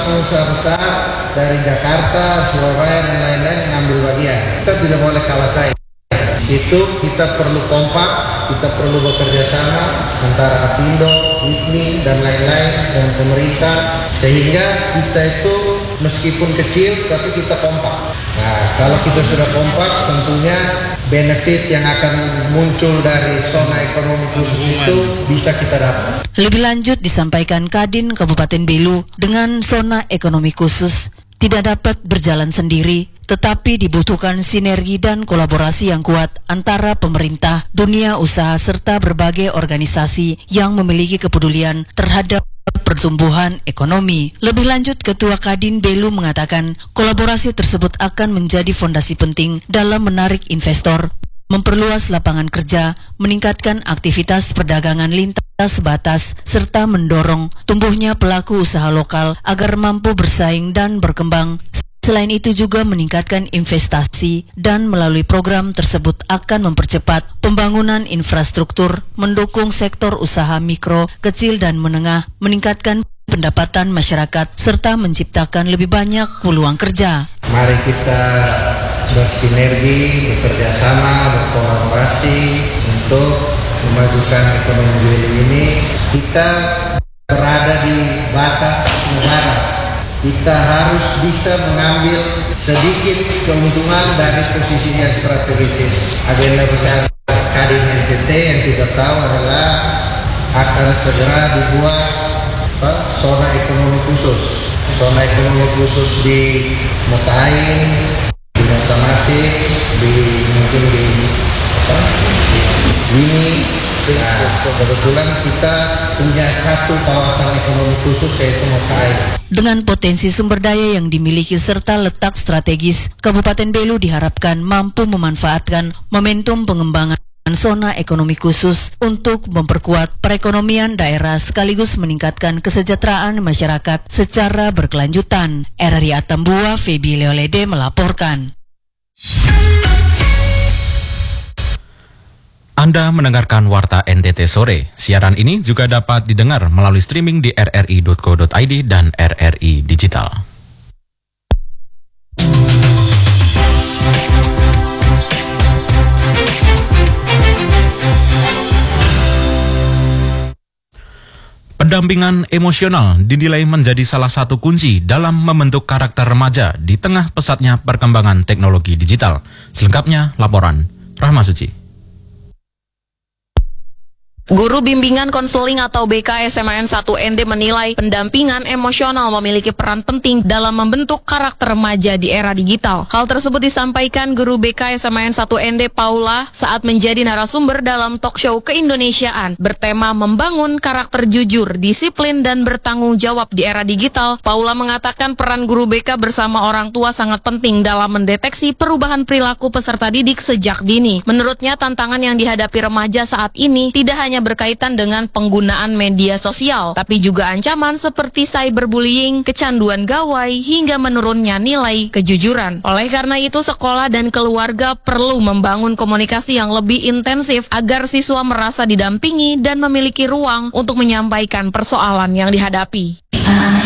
pengusaha besar dari Jakarta, Surabaya dan lain-lain yang ambil bagian. Kita tidak boleh kalah saing. Itu kita perlu kompak, kita perlu bekerja sama antara Apindo, IKMI dan lain-lain dan pemerintah, sehingga kita itu meskipun kecil tapi kita kompak. Nah, kalau kita sudah kompak, tentunya benefit yang akan muncul dari zona ekonomi khusus itu bisa kita dapat. Lebih lanjut disampaikan Kadin Kabupaten Belu, dengan zona ekonomi khusus tidak dapat berjalan sendiri, tetapi dibutuhkan sinergi dan kolaborasi yang kuat antara pemerintah, dunia usaha, serta berbagai organisasi yang memiliki kepedulian terhadap pertumbuhan ekonomi. Lebih lanjut, Ketua Kadin Belu mengatakan kolaborasi tersebut akan menjadi fondasi penting dalam menarik investor, memperluas lapangan kerja, meningkatkan aktivitas perdagangan lintas batas, serta mendorong tumbuhnya pelaku usaha lokal agar mampu bersaing dan berkembang. Selain itu juga meningkatkan investasi dan melalui program tersebut akan mempercepat pembangunan infrastruktur, mendukung sektor usaha mikro, kecil dan menengah, meningkatkan pendapatan masyarakat, serta menciptakan lebih banyak peluang kerja. Mari kita bersinergi, bekerja sama, berkolaborasi untuk memajukan ekonomi Belu ini. Kita berada di batas negara. Kita harus bisa mengambil sedikit keuntungan dari posisi yang strategis ini. Agenda besar Kadin NTT yang kita tahu adalah akan segera dibuat zona ekonomi khusus. Zona ekonomi khusus di Motain, di Motamasif, mungkin di Wini. Nah, kebetulan kita punya satu kawasan ekonomi khusus yaitu Motain. Dengan potensi sumber daya yang dimiliki serta letak strategis, Kabupaten Belu diharapkan mampu memanfaatkan momentum pengembangan zona ekonomi khusus untuk memperkuat perekonomian daerah sekaligus meningkatkan kesejahteraan masyarakat secara berkelanjutan. RRI Atambua, Febi Leolede melaporkan. Anda mendengarkan Warta NTT Sore. Siaran ini juga dapat didengar melalui streaming di rri.co.id dan RRI Digital. Pendampingan emosional dinilai menjadi salah satu kunci dalam membentuk karakter remaja di tengah pesatnya perkembangan teknologi digital. Selengkapnya laporan Rahma Suci. Guru Bimbingan Konseling atau BK SMAN 1ND menilai pendampingan emosional memiliki peran penting dalam membentuk karakter remaja di era digital. Hal tersebut disampaikan Guru BK SMAN 1ND Paula saat menjadi narasumber dalam talk show keindonesiaan bertema membangun karakter jujur, disiplin, dan bertanggung jawab di era digital. Paula mengatakan peran guru BK bersama orang tua sangat penting dalam mendeteksi perubahan perilaku peserta didik sejak dini. Menurutnya, tantangan yang dihadapi remaja saat ini tidak hanya berkaitan dengan penggunaan media sosial, tapi juga ancaman seperti cyberbullying, kecanduan gawai, hingga menurunnya nilai kejujuran. Oleh karena itu, sekolah dan keluarga perlu membangun komunikasi yang lebih intensif agar siswa merasa didampingi dan memiliki ruang untuk menyampaikan persoalan yang dihadapi.